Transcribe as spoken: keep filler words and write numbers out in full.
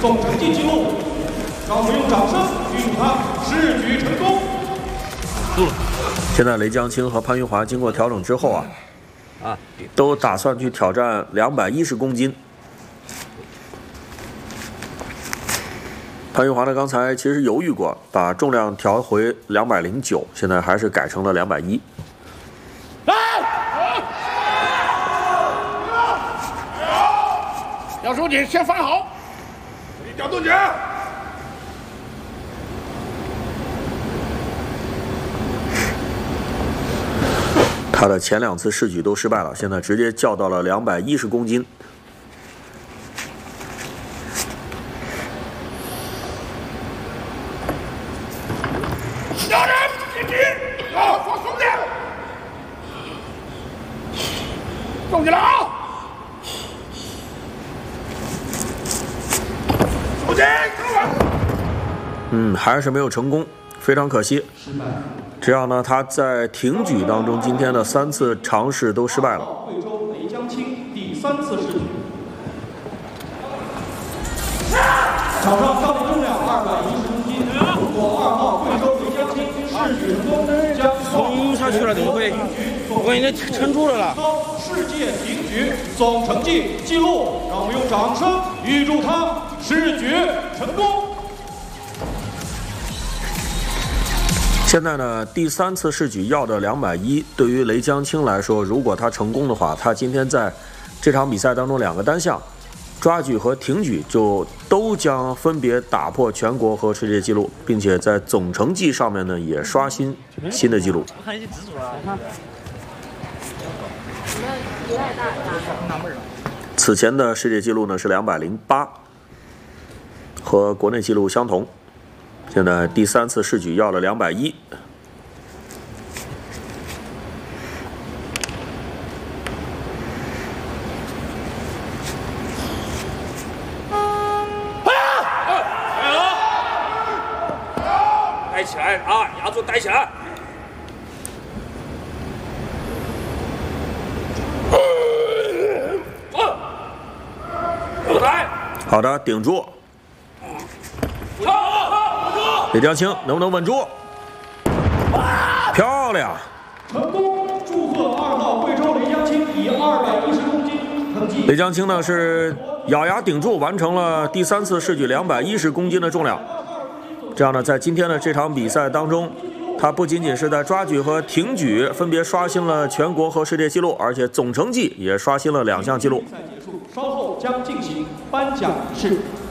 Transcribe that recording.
总成绩纪录。让我们用掌声预祝他试举成功。 现在雷江青和潘云华经过调整之后啊，啊，都打算去挑战两百一十公斤。潘云华呢，刚才其实犹豫过，把重量调回两百零九，现在还是改成了两百一。 姚书记先放好，立脚蹲举。 他的前两次试举都失败了，现在直接叫到了两百一十公斤。 有人进去，好，放松点，动起来啊！书记， 嗯，还是没有成功，非常可惜。这样呢，他在挺举当中，今天的三次尝试都失败了。 贵州雷江青第三次试举，场上上力重量二百一十公斤，如果二号贵州雷江青试举成功，将冲下去了，怎么会？我已经撑住了啦。 世界挺举总成绩纪录，让我们用掌声预祝他试举成功。 现在呢，第三次试举要的两百一，对于雷江青来说，如果他成功的话，他今天在这场比赛当中两个单项，抓举和挺举就都将分别打破全国和世界纪录，并且在总成绩上面呢也刷新新的纪录。此前的世界纪录呢是两百零八，和国内纪录相同。现在第三次试举要了两百一。 抬起来啊，压住抬起来。后台。 好的，顶住。雷江青能不能稳住？漂亮！ 成功！祝贺二号贵州雷江青以二百一十公斤成绩。 雷江青呢是咬牙顶住，完成了第三次试举两百一十公斤的重量。这样呢，在今天的这场比赛当中，他不仅仅是在抓举和挺举分别刷新了全国和世界纪录，而且总成绩也刷新了两项纪录。 赛结束，稍后将进行颁奖仪式。